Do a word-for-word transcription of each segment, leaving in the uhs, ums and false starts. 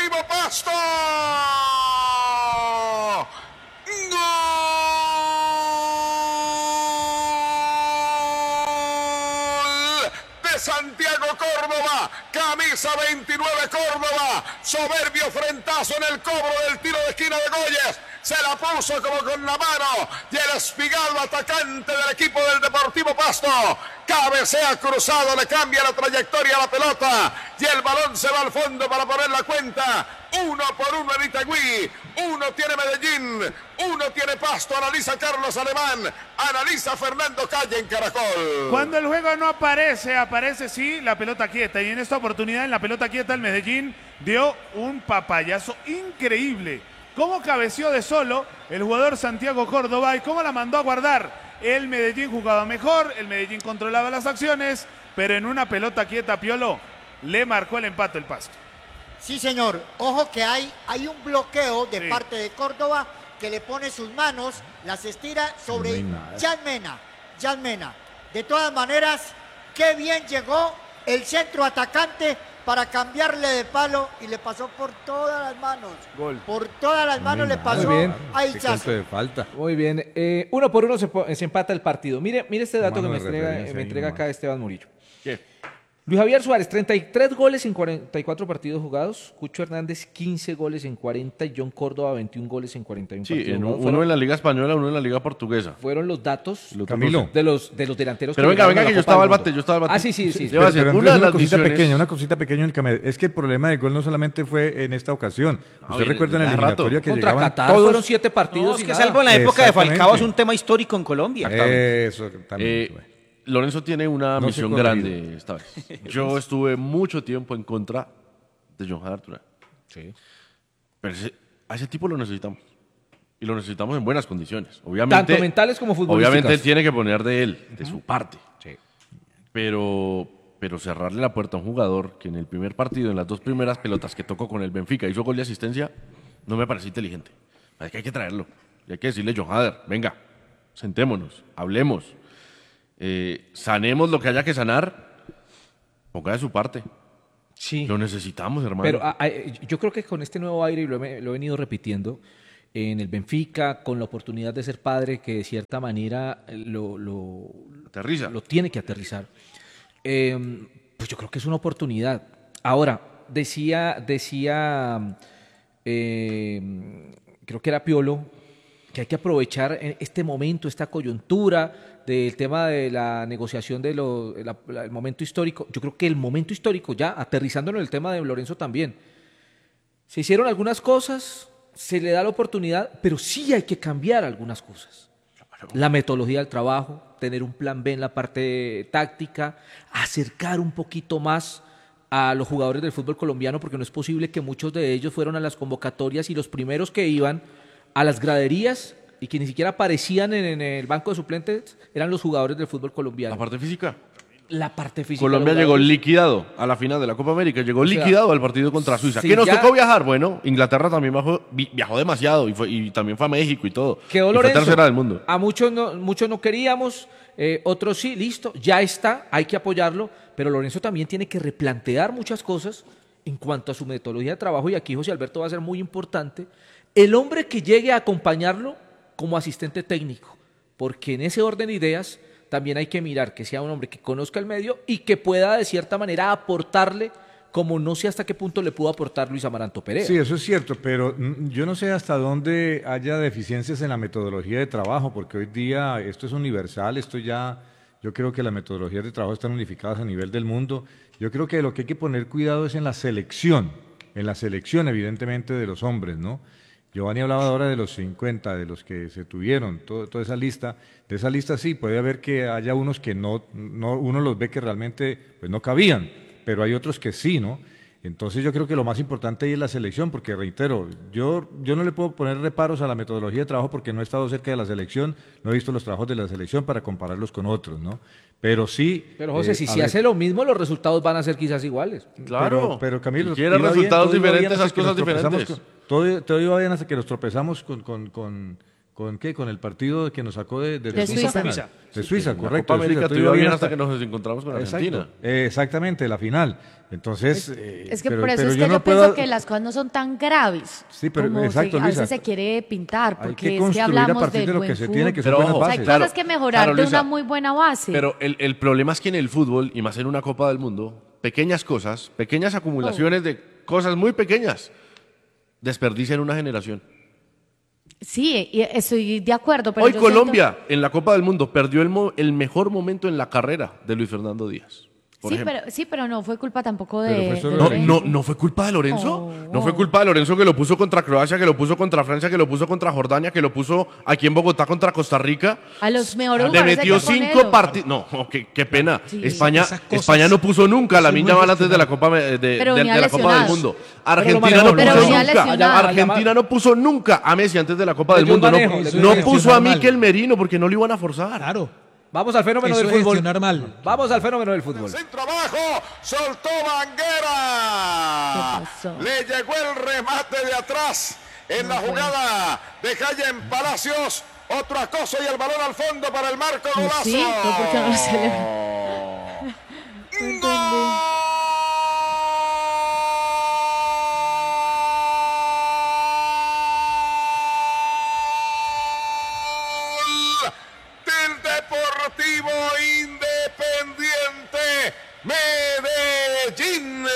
Deportivo Pasto. ¡Gol de Santiago Córdoba! Camisa veintinueve Córdoba, soberbio frentazo en el cobro del tiro de esquina de Goyes, se la puso como con la mano y el Espigado, atacante del equipo del Deportivo Pasto, cabecea cruzado, le cambia la trayectoria a la pelota y el balón se va al fondo para poner la cuenta. Uno por uno en Itagüí, uno tiene Medellín, uno tiene Pasto. Analiza Carlos Alemán, analiza Fernando Calle en Caracol. Cuando el juego no aparece, aparece sí la pelota quieta, y en esta oportunidad en la pelota quieta el Medellín dio un papayazo increíble. Cómo cabeció de solo el jugador Santiago Córdoba y cómo la mandó a guardar. El Medellín jugaba mejor, el Medellín controlaba las acciones, pero en una pelota quieta, Piolo, le marcó el empate el Pasto. Sí, señor. Ojo que hay, hay un bloqueo de sí. parte de Córdoba que le pone sus manos, las estira sobre Jan Mena. Jan Mena. De todas maneras, qué bien llegó el centro atacante para cambiarle de palo y le pasó por todas las manos. Gol. Por todas las manos le pasó a Ichazo. de falta. Muy bien. Eh, uno por uno se, se empata el partido. Mire, mire este dato que me entrega, me entrega acá Esteban Murillo. ¿Qué? Luis Javier Suárez, treinta y tres goles en cuarenta y cuatro partidos jugados. Cucho Hernández, quince goles en cuarenta. Y John Córdoba, veintiún goles en cuarenta y uno sí, partidos en, jugados. uno Fueron, en la Liga Española, uno en la Liga Portuguesa. Fueron los datos Camilo. de los, de los delanteros. Pero que venga, venga, llegaron a que la yo Copa estaba al del bate, Mundo. yo estaba al bate. Ah, sí, sí, sí. Yo iba a decir, Pero una de una las cosita visiones... pequeña, una cosita pequeña. En el es que el problema del gol no solamente fue en esta ocasión. No, Usted viene recuerda en la de hace rato. eliminatoria que Contra llegaban Qatar todos... fueron siete partidos. No, es y que nada. salvo en la época de Falcao Exactamente. es un tema histórico en Colombia. Eso, también. Eh, Lorenzo tiene una No misión se corre grande esta vez. Yo estuve mucho tiempo en contra de John Jader Durán. Sí. Pero ese, a ese tipo lo necesitamos. Y lo necesitamos en buenas condiciones. Obviamente, Tanto mentales como futbolísticas. obviamente él tiene que poner de él, de su parte. Sí. Pero, pero cerrarle la puerta a un jugador que en el primer partido, en las dos primeras pelotas que tocó con el Benfica, hizo gol de asistencia, no me parece inteligente. Es que hay que traerlo. Y hay que decirle, John Jader, venga, sentémonos, hablemos. Eh, sanemos lo que haya que sanar, ponga de su parte. Sí. Lo necesitamos, hermano. Pero a, a, yo creo que con este nuevo aire, y lo he, lo he venido repitiendo, en el Benfica, con la oportunidad de ser padre, que de cierta manera lo, lo, Aterriza. lo tiene que aterrizar, eh, pues yo creo que es una oportunidad. Ahora, decía, decía eh, creo que era Piolo, que hay que aprovechar este momento, esta coyuntura del tema de la negociación del de momento histórico. Yo creo que el momento histórico, ya aterrizándolo en el tema de Lorenzo también, se hicieron algunas cosas, se le da la oportunidad, pero sí hay que cambiar algunas cosas. La metodología del trabajo, tener un plan B en la parte táctica, acercar un poquito más a los jugadores del fútbol colombiano, porque no es posible que muchos de ellos fueron a las convocatorias y los primeros que iban a las graderías y que ni siquiera aparecían en, en el banco de suplentes eran los jugadores del fútbol colombiano. La parte física. La parte física. Colombia llegó liquidado a la final de la Copa América, llegó O sea, liquidado al partido contra Suiza. si ¿Qué nos ya- tocó viajar? Bueno, Inglaterra también viajó, vi- viajó demasiado y, fue, y también fue a México y todo. Quedó Y fue Lorenzo. tercera del mundo. A muchos no, muchos no queríamos, eh, otros sí, listo, ya está, hay que apoyarlo, pero Lorenzo también tiene que replantear muchas cosas en cuanto a su metodología de trabajo, y aquí José Alberto va a ser muy importante, el hombre que llegue a acompañarlo como asistente técnico, porque en ese orden de ideas también hay que mirar que sea un hombre que conozca el medio y que pueda de cierta manera aportarle, como no sé hasta qué punto le pudo aportar Luis Amaranto Perea. Sí, eso es cierto, pero mm, yo no sé hasta dónde haya deficiencias en la metodología de trabajo, porque hoy día esto es universal, esto ya, yo creo que las metodologías de trabajo están unificadas a nivel del mundo. Yo creo que lo que hay que poner cuidado es en la selección, en la selección evidentemente de los hombres, ¿no? Giovanni hablaba ahora de los cincuenta, de los que se tuvieron, todo, toda esa lista. De esa lista sí, puede haber que haya unos que no, no, uno los ve que realmente pues no cabían, pero hay otros que sí, ¿no? Entonces yo creo que lo más importante ahí es la selección, porque reitero, yo, yo no le puedo poner reparos a la metodología de trabajo porque no he estado cerca de la selección, no he visto los trabajos de la selección para compararlos con otros, ¿no? Pero sí... Pero José, eh, si a se ver, hace lo mismo, los resultados van a ser quizás iguales. Claro. Pero, pero Camilo, Si quiere iba resultados todo iba diferentes, hasta esas que cosas nos tropezamos diferentes. con- todo, todo iba bien hasta que nos tropezamos con, con, con, ¿Con qué? Con el partido que nos sacó de, de, De Suiza. penal. De Suiza, En la correcto. Copa de Suiza, América todo te iba iba bien bien hasta que nos encontramos con Exacto. Argentina. Eh, exactamente, la final. Entonces, eh, Es que pero- por eso pero es que yo yo, no pienso puedo- que las cosas no son tan graves. Sí, pero como exacto, se- a Luisa. veces se quiere pintar, Hay porque que es que construir a hablamos partir del de lo buen que se fútbol. tiene, que son Pero buenas ojo, O sea, hay bases. claro, cosas que mejorar claro, de Luisa. una muy buena base. Pero el, el problema es que en el fútbol, y más en una Copa del Mundo, pequeñas cosas, pequeñas acumulaciones de cosas muy pequeñas, desperdician una generación. Sí, y estoy de acuerdo. Pero Hoy yo Colombia, en la Copa del Mundo, perdió el, mo- el mejor momento en la carrera de Luis Fernando Díaz. siento- Por sí, ejemplo. pero, sí, pero no fue culpa tampoco Pero de. fue solo de No, Lorenzo. no, no fue culpa de Lorenzo. Oh, no fue oh. culpa de Lorenzo que lo puso contra Croacia, que lo puso contra Francia, que lo puso contra Jordania, que lo puso aquí en Bogotá contra Costa Rica. A los mejores Le jugadores hay metió que cinco ponerlos. partidos. No, oh, qué, qué pena. Sí. España, Esas cosas España no puso nunca a la son muy Minja antes de la gestionadas. Copa de, de- Pero de- venía de la Copa del lesionado. Mundo. Pero Argentina lo no manejó, puso pero venía nunca. lesionado. Argentina no puso nunca a Messi antes de la Copa del Le dio Mundo. manejo, No, le dio no manejo. puso a Gestionar Mikel mal. Merino porque no lo iban a forzar. Claro. Vamos al fenómeno Eso del es fútbol. gestionar mal. Vamos al fenómeno del fútbol. Centro abajo, soltó Banguera. ¿Qué pasó? Le llegó el remate de atrás en la jugada de Jayen Palacios. Otro acoso y el balón al fondo para el marco golazo. Sí, no, ¿por qué no lo celebra? Gol del Deportivo Independiente Medellín.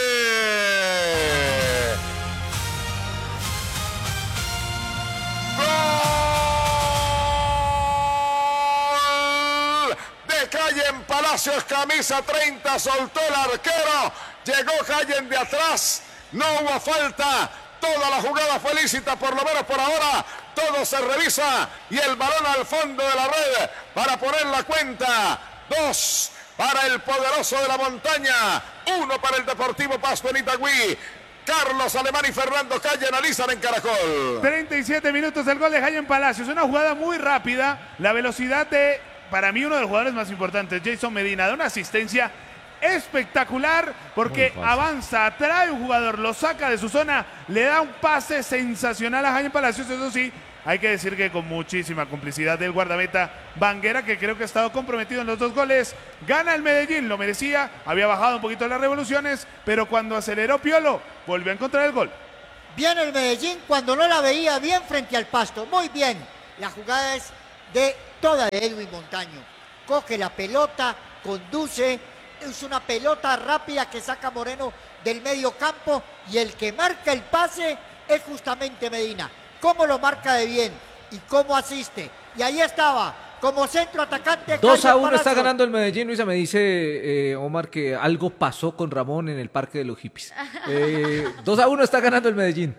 Gol de Jayen Palacios, camisa treinta, soltó el arquero, llegó Jayen de atrás, no hubo falta, toda la jugada fue lícita, por lo menos por ahora, todo se revisa y el balón al fondo de la red para poner la cuenta, dos para el poderoso de la montaña, uno para el Deportivo Pasto en Itagüí. Carlos Alemán y Fernando Calle analizan en Caracol. treinta y siete minutos del gol de Jayen Palacios. Una jugada muy rápida. La velocidad de, para mí, uno de los jugadores más importantes, Jason Medina, da una asistencia espectacular porque avanza, atrae un jugador, lo saca de su zona, le da un pase sensacional a Jayen Palacios. Eso sí, hay que decir que con muchísima complicidad del guardameta Banguera, que creo que ha estado comprometido en los dos goles. Gana el Medellín, lo merecía, había bajado un poquito las revoluciones, pero cuando aceleró Piolo, volvió a encontrar el gol. Bien el Medellín cuando no la veía bien frente al Pasto. Muy bien. La jugada es de toda de Edwin Montaño. Coge la pelota, conduce. Es una pelota rápida que saca Moreno del medio campo. Y el que marca el pase es justamente Medina. Cómo lo marca de bien y cómo asiste. Y ahí estaba, como centro atacante. dos a Jayen uno está Palacios. ganando el Medellín. Luisa, me dice eh, Omar que algo pasó con Ramón en el Parque de los Hippies. Eh, dos a uno está ganando el Medellín.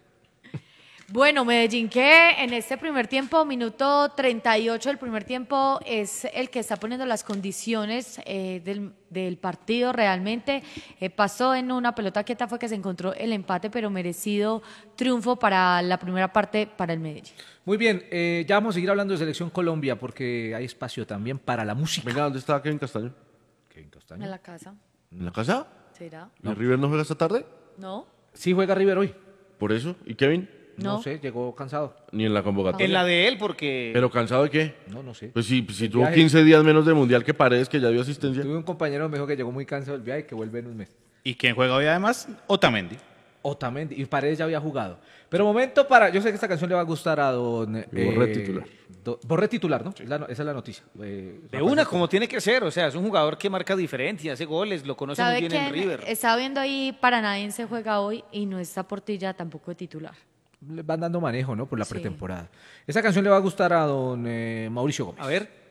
Bueno, Medellín que en este primer tiempo, minuto treinta y ocho del primer tiempo, es el que está poniendo las condiciones eh, del, del partido realmente. Eh, pasó en una pelota quieta, fue que se encontró el empate, pero merecido triunfo para la primera parte para el Medellín. Muy bien, eh, ya vamos a seguir hablando de Selección Colombia porque hay espacio también para la música. Venga, ¿dónde está Kevin Castaño? Kevin Castaño. En la casa, ¿En la casa? ¿será? ¿Y River no juega esta tarde? ¿No? Sí juega River hoy. ¿Por eso? ¿Y Kevin? No, No. sé, llegó cansado. Ni en la convocatoria. En la de él, porque... ¿Pero cansado de qué? No, no sé. Pues si, si El tuvo viaje. quince días menos de mundial que Paredes, que ya dio asistencia. Tuve un compañero que me dijo que llegó muy cansado del viaje y que vuelve en un mes. ¿Y quién juega hoy además? Otamendi. Otamendi, y Paredes ya había jugado. Pero momento para, yo sé que esta canción le va a gustar a don... eh, Borré titular. do- Borré titular, ¿no? Es la no- esa es la noticia. Eh, De Rafael una, Santos. como tiene que ser. O sea, es un jugador que marca diferencia, hace goles, lo conoce muy ¿Sabe bien en quién? River. Estaba viendo ahí, Paranaense juega hoy y no está Portilla tampoco de titular. Le van dando manejo, ¿no? Por la Sí. pretemporada. Esa canción le va a gustar a don eh, Mauricio Gómez. A ver.